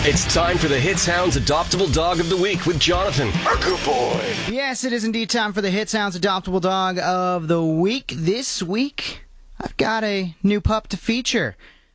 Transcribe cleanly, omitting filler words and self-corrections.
It's time for the Hits Hounds Adoptable Dog of the Week with Jonathan, our good boy. Yes, it is indeed time for the Hits Hounds Adoptable Dog of the Week. This week, I've got a new pup to feature.